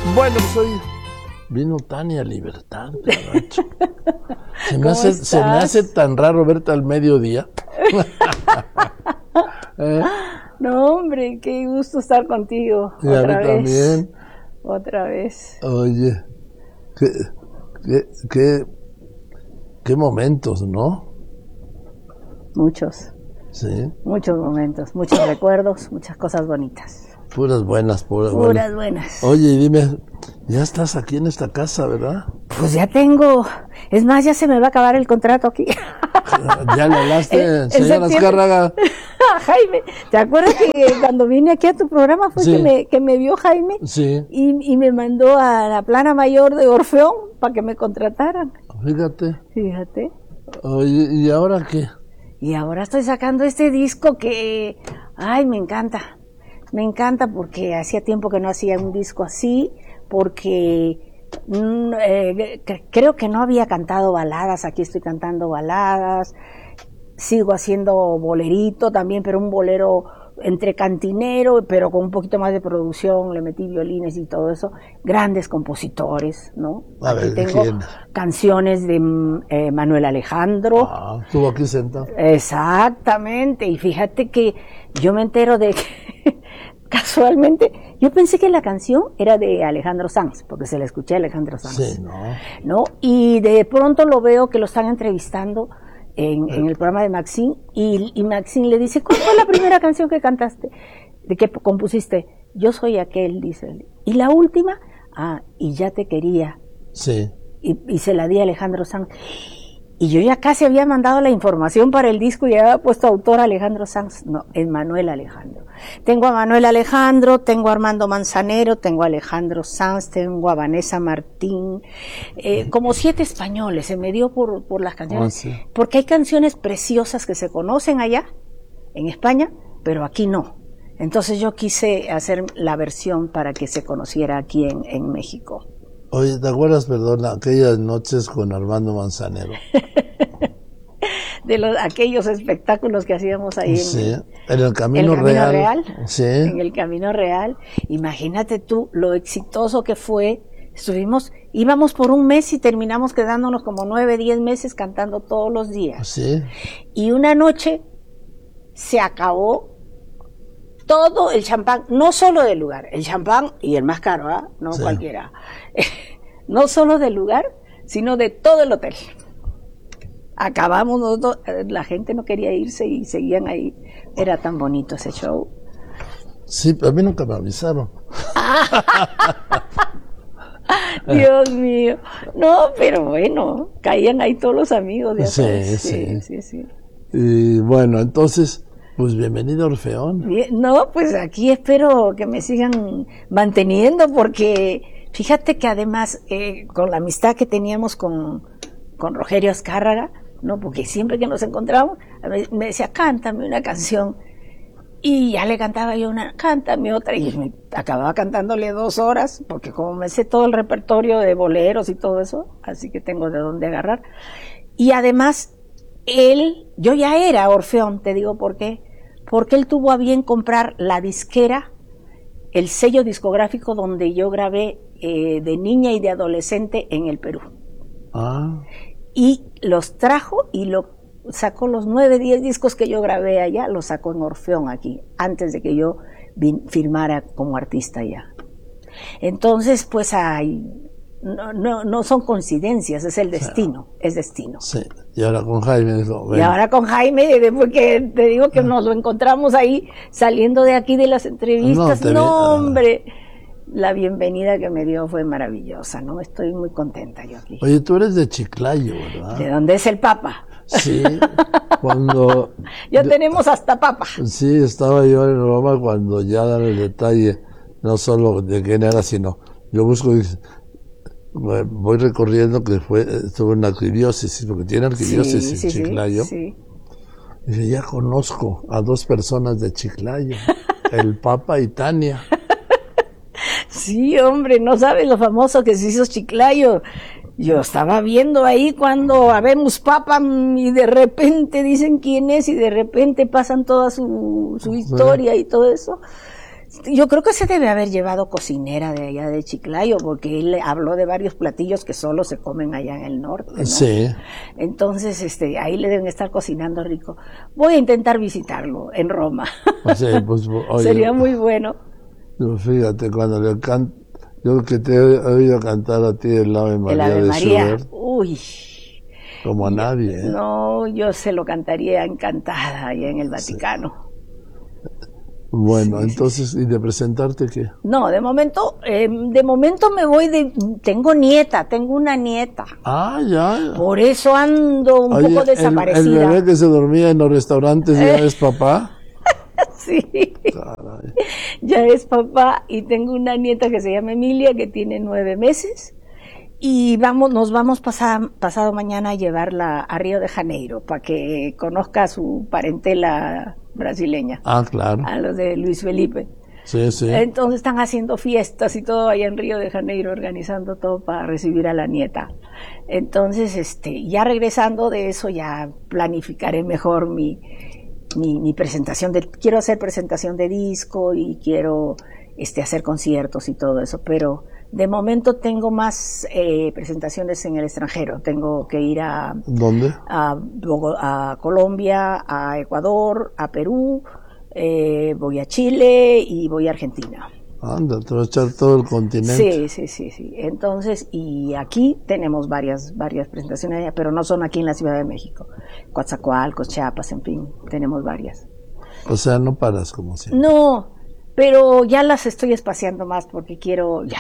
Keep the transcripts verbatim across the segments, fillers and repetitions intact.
Bueno, pues hoy vino Tania Libertad, caracho. Se me hace, se me hace tan raro verte al mediodía. ¿Eh? No, hombre, qué gusto estar contigo. Y otra a mí vez. también. Otra vez. Oye, qué, qué, qué, qué momentos, ¿no? Muchos. Sí. Muchos momentos, muchos recuerdos, muchas cosas bonitas. Puras buenas, puras, puras buenas. buenas. Oye, y dime, ya estás aquí en esta casa, ¿verdad? Pues ya tengo. Es más, ya se me va a acabar el contrato aquí. Ya le hablaste, señora Azcárraga. Jaime, ¿te acuerdas que cuando vine aquí a tu programa fue Sí. que, me, que me vio Jaime? Sí. Y, y me mandó a la plana mayor de Orfeón para que me contrataran. Fíjate. Fíjate. Oye, ¿y ahora qué? Y ahora estoy sacando este disco que, ay, me encanta. Me encanta porque hacía tiempo que no hacía un disco así, porque mm, eh, creo que no había cantado baladas, aquí estoy cantando baladas, sigo haciendo bolerito también, pero un bolero entre cantinero, pero con un poquito más de producción, le metí violines y todo eso, grandes compositores, ¿no? A Aquí ver, tengo ¿quién? Canciones de eh, Manuel Alejandro. Ah, estuvo aquí sentado. Exactamente, y fíjate que yo me entero de que casualmente, yo pensé que la canción era de Alejandro Sanz, porque se la escuché a Alejandro Sanz. Sí, ¿no? ¿No? Y de pronto lo veo que lo están entrevistando en, en el programa de Maxine, y, y Maxine le dice, ¿cuál fue la primera canción que cantaste? ¿De qué compusiste? Yo soy aquel, dice él. Y la última, ah, y ya te quería. Sí. Y, y se la di a Alejandro Sanz. Y yo ya casi había mandado la información para el disco y había puesto autor Alejandro Sanz. No, es Manuel Alejandro. Tengo a Manuel Alejandro, tengo a Armando Manzanero, tengo a Alejandro Sanz, tengo a Vanessa Martín, eh, como siete españoles, se me dio por, por las canciones. Oh, sí. Porque hay canciones preciosas que se conocen allá, en España, pero aquí no. Entonces yo quise hacer la versión para que se conociera aquí en, en México. Oye, ¿te acuerdas, perdón, aquellas noches con Armando Manzanero? De los, aquellos espectáculos que hacíamos ahí Sí, en, en el Camino, el Camino Real. Real. Sí. En el Camino Real. Imagínate tú lo exitoso que fue. Estuvimos, íbamos por un mes y terminamos quedándonos como nueve, diez meses cantando todos los días. Sí. Y una noche se acabó todo el champán, no solo del lugar, el champán y el más caro, ¿ah? No Sí. cualquiera. No solo del lugar, sino de todo el hotel. Acabamos nosotros, la gente no quería irse y seguían ahí. Era tan bonito ese show. Sí, pero a mí nunca me avisaron. Dios mío. No, pero bueno, caían ahí todos los amigos. Ya Sí, sabes. sí. sí, sí, sí. Y bueno, entonces, pues bienvenido a Orfeón. Bien, no, pues aquí espero que me sigan manteniendo porque fíjate que además eh, con la amistad que teníamos con, con Rogelio Azcárraga, no, porque siempre que nos encontramos me decía, cántame una canción, y ya le cantaba yo una, cántame otra, y me acababa cantándole dos horas, porque como me sé todo el repertorio de boleros y todo eso, así que tengo de dónde agarrar. Y además él, yo ya era Orfeón, te digo por qué, porque él tuvo a bien comprar la disquera, el sello discográfico donde yo grabé eh, de niña y de adolescente en el Perú. Ah. Y los trajo y lo sacó los nueve, diez discos que yo grabé allá, los sacó en Orfeón aquí, antes de que yo vin, firmara como artista allá. Entonces, pues, ay, no, no, no son coincidencias, es el destino, sí. es destino. Sí, y ahora con Jaime dijo, bueno. Y ahora con Jaime, porque te digo que nos lo encontramos ahí, saliendo de aquí de las entrevistas, no, no hombre... La bienvenida que me dio fue maravillosa, ¿no? Estoy muy contenta yo aquí. Oye, tú eres de Chiclayo, ¿verdad? ¿De dónde es el Papa? Sí, cuando... ya de, tenemos hasta Papa. Sí, estaba yo en Roma cuando ya dan el detalle, no solo de quién era, sino yo busco, voy recorriendo que fue, estuvo en la arquidiócesis, porque tiene arquidiócesis sí, sí, en Chiclayo. Sí, sí. Y dice, ya conozco a dos personas de Chiclayo, el Papa y Tania. Sí, hombre, no sabes lo famoso que se hizo Chiclayo. Yo estaba viendo ahí cuando habemos Papa y de repente dicen quién es y de repente pasan toda su, su historia y todo eso. yo creo que se debe haber llevado cocinera de allá de Chiclayo, porque él habló de varios platillos que solo se comen allá en el norte, ¿no? Sí. Entonces, este, ahí le deben estar cocinando rico. Voy a intentar visitarlo en Roma. Sí, pues, oye, sería muy bueno. Fíjate, cuando le canto, yo que te he oído cantar a ti el Ave María, el Ave de María. Schubert, Uy. como a nadie, ¿eh? No, yo se lo cantaría encantada allá en el Vaticano. Sí. Bueno, sí, entonces, sí. ¿y de presentarte qué? No, de momento, eh, de momento me voy de, tengo nieta, tengo una nieta. Ah, ya. Por eso ando un Oye, poco desaparecida. El, el bebé que se dormía en los restaurantes ya es papá. Sí. Caray. Ya es papá y tengo una nieta que se llama Emilia, que tiene nueve meses. Y vamos, nos vamos pasado, pasado mañana a llevarla a Río de Janeiro para que conozca a su parentela brasileña. Ah, claro. A los de Luis Felipe. Sí, sí. Entonces están haciendo fiestas y todo allá en Río de Janeiro, organizando todo para recibir a la nieta. Entonces, este, ya regresando de eso, ya planificaré mejor mi, mi, mi presentación de, quiero hacer presentación de disco y quiero, este, hacer conciertos y todo eso, pero de momento tengo más eh, presentaciones en el extranjero. Tengo que ir a... ¿Dónde? A, a Colombia, a Ecuador, a Perú, eh, voy a Chile y voy a Argentina. Anda, te vas a echar todo el continente. Sí, sí, sí, sí. Entonces, y aquí tenemos varias, varias presentaciones, pero no son aquí en la Ciudad de México. Coatzacoalcos, Chiapas, en fin, tenemos varias. O sea, no paras como siempre. No, pero ya las estoy espaciando más porque quiero, ya,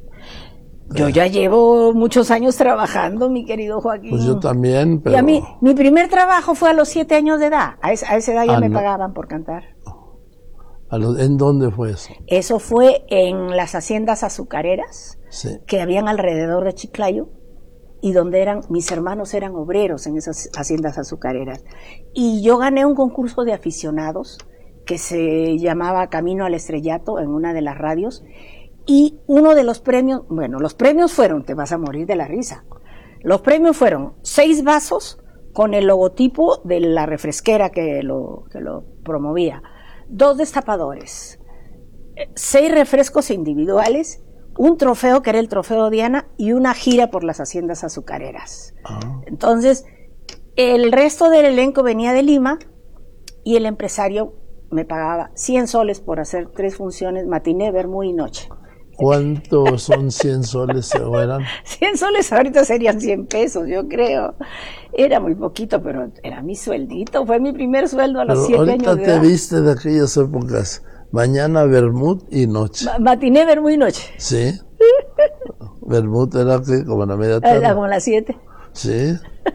yo ya llevo muchos años trabajando, mi querido Joaquín. Pues yo también, pero... Y a mí, mi primer trabajo fue a los siete años de edad. A esa, a esa edad ya ah, me no. pagaban por cantar. ¿A los, ¿En dónde fue eso? Eso fue en las haciendas azucareras, sí. que habían alrededor de Chiclayo, y donde eran, mis hermanos eran obreros en esas haciendas azucareras. Y yo gané un concurso de aficionados que se llamaba Camino al Estrellato en una de las radios, y uno de los premios, bueno, los premios fueron, te vas a morir de la risa, los premios fueron seis vasos con el logotipo de la refresquera que lo, que lo promovía, dos destapadores, seis refrescos individuales, un trofeo que era el trofeo Diana y una gira por las haciendas azucareras. Ah. Entonces, el resto del elenco venía de Lima y el empresario me pagaba cien soles por hacer tres funciones, matiné, vermú y noche. ¿Cuántos son cien soles o eran? cien soles ahorita serían cien pesos, yo creo. Era muy poquito, pero era mi sueldito. Fue mi primer sueldo a los pero siete años de edad. Ahorita te viste de aquellas épocas. Mañana vermut y noche. Ma matiné, vermú y noche. Sí. Vermut era que como la media tarde. Era como las siete. Sí.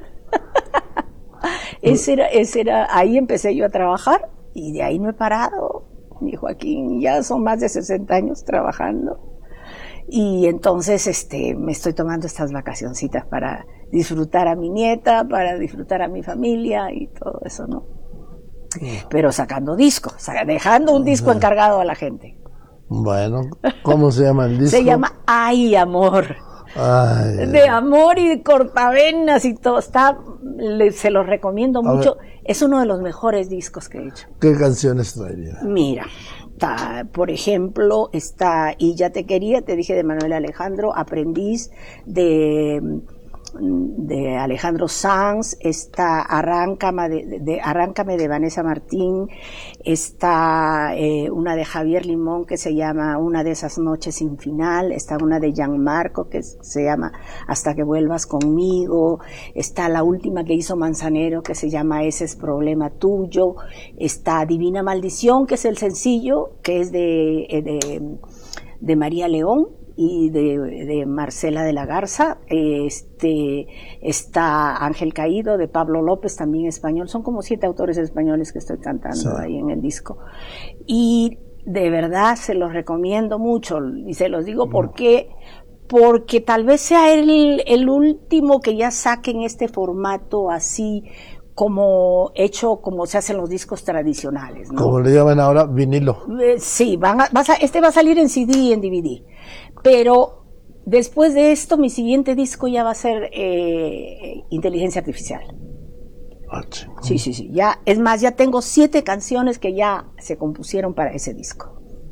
ese era, ese era, ahí empecé yo a trabajar y de ahí no he parado. Mi Joaquín, ya son más de sesenta años trabajando. Y entonces este me estoy tomando estas vacacioncitas para disfrutar a mi nieta, para disfrutar a mi familia y todo eso, ¿no? Pero sacando disco, dejando un disco encargado a la gente. Bueno, ¿cómo se llama el disco? Se llama Ay, Amor. Ay, de amor y de cortavenas y todo. Está, le, se los recomiendo mucho. Es uno de los mejores discos que he hecho. ¿Qué canciones traería? Mira, está, por ejemplo, está Y ya te quería, te dije, de Manuel Alejandro, Aprendiz, de, de Alejandro Sanz, está Arráncame de, de, Arráncame de Vanessa Martín, está eh, una de Javier Limón que se llama Una de esas noches sin final, está una de Gianmarco que se llama Hasta que vuelvas conmigo, está la última que hizo Manzanero que se llama Ese es problema tuyo, está Divina Maldición que es el sencillo que es de, de, de María León y de, de Marcela de la Garza, este, está Ángel Caído de Pablo López, también español, son como siete autores españoles que estoy cantando sí. ahí en el disco, y de verdad se los recomiendo mucho, y se los digo porque, porque tal vez sea el, el último que ya saquen este formato así, como hecho, como se hacen los discos tradicionales, ¿no? Como le llaman ahora, vinilo. Eh, sí, van a, vas a, este va a salir en C D y en D V D, pero después de esto mi siguiente disco ya va a ser eh, Inteligencia Artificial. Ah, sí, sí, sí, ya, es más, ya tengo siete canciones que ya se compusieron para ese disco.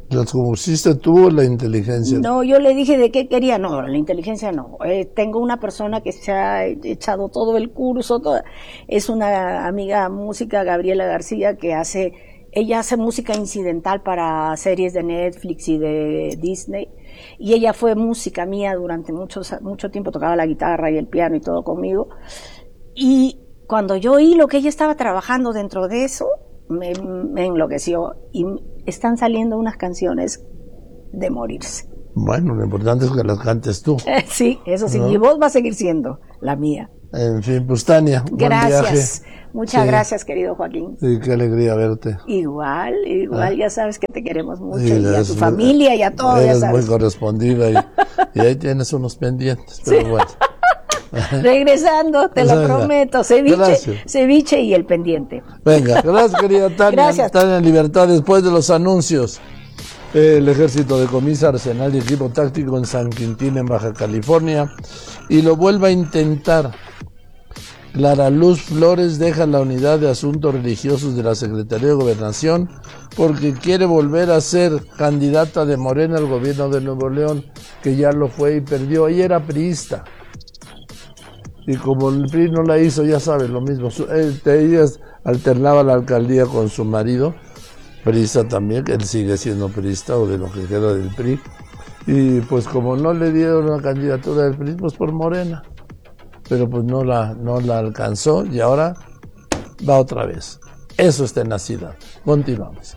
¿Las conociste tú o la inteligencia? No, yo le dije de qué quería. No, la inteligencia no. Eh, tengo una persona que se ha echado todo el curso. Toda, es una amiga música, Gabriela García, que hace, ella hace música incidental para series de Netflix y de Disney. Y ella fue música mía durante muchos, mucho tiempo, tocaba la guitarra y el piano y todo conmigo. Y cuando yo oí lo que ella estaba trabajando dentro de eso, me, me enloqueció. Y están saliendo unas canciones de morirse. Bueno, lo importante es que las cantes tú. Sí, eso sí, ¿no? Mi voz va a seguir siendo la mía. En fin, pues Tania, gracias. Buen viaje. Muchas sí. gracias, querido Joaquín. Sí, qué alegría verte. Igual, igual, ah. ya sabes que te queremos mucho, sí, y a tu muy, familia y a todos, eres ya sabes. muy correspondida y, y ahí tienes unos pendientes, pero sí. bueno. Regresando, te lo prometo, ceviche, gracias. ceviche y el pendiente. Venga, gracias querida Tania. Gracias. Tania en libertad después de los anuncios. El ejército decomisa arsenal y equipo táctico en San Quintín, en Baja California, y lo vuelve a intentar. Clara Luz Flores deja la unidad de asuntos religiosos de la Secretaría de Gobernación porque quiere volver a ser candidata de Morena al gobierno de Nuevo León, que ya lo fue y perdió. Ella era priista. Y como el P R I no la hizo, ya sabes, lo mismo. Ella alternaba la alcaldía con su marido, priista también, que él sigue siendo priista o de lo que queda del P R I. Y pues como no le dieron la candidatura del P R I, pues por Morena. Pero pues no la, no la alcanzó y ahora va otra vez. Eso es tenacidad. Continuamos.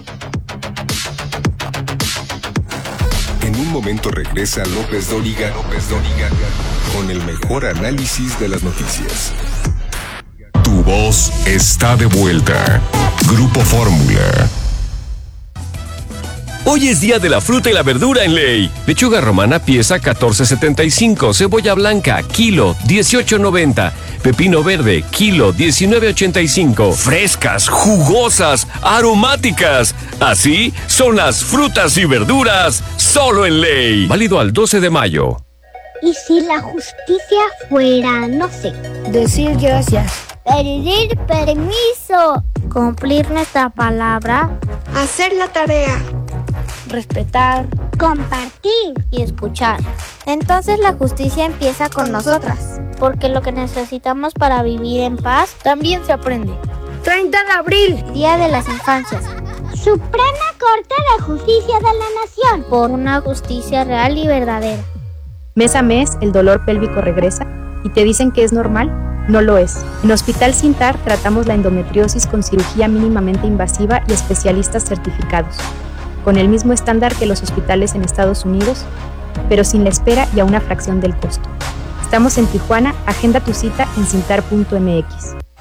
En un momento regresa López Dóriga, López Dóriga, con el mejor análisis de las noticias. Tu voz está de vuelta. Grupo Fórmula. Hoy es día de la fruta y la verdura en Ley. Lechuga romana pieza catorce setenta y cinco, cebolla blanca kilo dieciocho noventa, pepino verde kilo diecinueve ochenta y cinco. Frescas, jugosas, aromáticas. Así son las frutas y verduras solo en Ley. Válido al doce de mayo. ¿Y si la justicia fuera, no sé, decir gracias, pedir permiso, cumplir nuestra palabra, hacer la tarea, respetar, compartir y escuchar? Entonces la justicia empieza con, con nosotras, nosotras, porque lo que necesitamos para vivir en paz también se aprende. treinta de abril, Día de las Infancias. Suprema Corte de Justicia de la Nación. Por una justicia real y verdadera. Mes a mes, el dolor pélvico regresa y te dicen que es normal. No lo es. En Hospital Sintar tratamos la endometriosis con cirugía mínimamente invasiva y especialistas certificados, con el mismo estándar que los hospitales en Estados Unidos, pero sin la espera y a una fracción del costo. Estamos en Tijuana. Agenda tu cita en sintar punto m x.